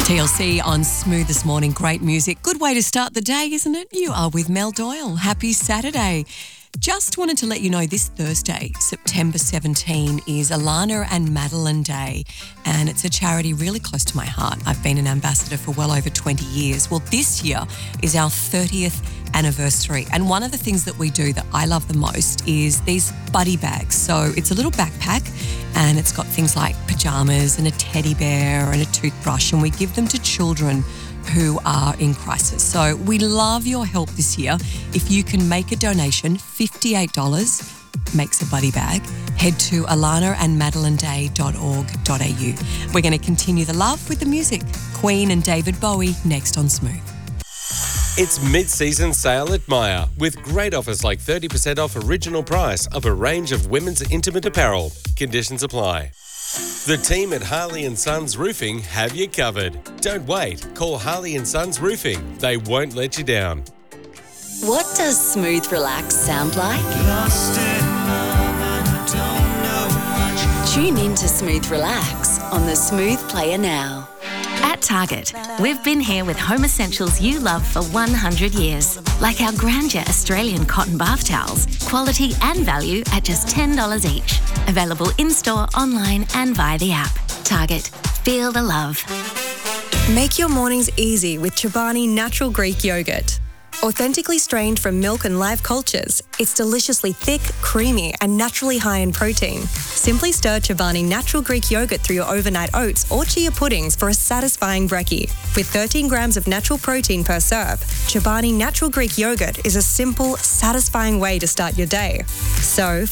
TLC on Smooth this morning. Great music. Good way to start the day, isn't it? You are with Mel Doyle. Happy Saturday. Just wanted to let you know this Thursday, September 17, is Alana and Madeline Day, and it's a charity really close to my heart. I've been an ambassador for well over 20 years. Well, this year is our 30th anniversary, and one of the things that we do that I love the most is these buddy bags. So it's a little backpack and it's got things like pajamas and a teddy bear and a toothbrush, and we give them to children who are in crisis. So we love your help this year. If you can make a donation, $58 makes a buddy bag. Head to alanaandmadelineday.org.au. We're going to continue the love with the music. Queen and David Bowie next on Smooth. It's mid-season sale at Myer with great offers like 30% off original price of a range of women's intimate apparel. Conditions apply. The team at Harley & Sons Roofing have you covered. Don't wait. Call Harley & Sons Roofing. They won't let you down. What does smooth relax sound like? Tune in to Smooth Relax on the Smooth Player now. At Target, we've been here with home essentials you love for 100 years, like our Grandeur Australian cotton bath towels, quality and value at just $10 each. Available in-store, online and via the app. Target, feel the love. Make your mornings easy with Chobani Natural Greek Yogurt. Authentically strained from milk and live cultures, it's deliciously thick, creamy, and naturally high in protein. Simply stir Chobani Natural Greek Yogurt through your overnight oats or chia puddings for a satisfying brekkie. With 13 grams of natural protein per serve, Chobani Natural Greek Yogurt is a simple, satisfying way to start your day. So,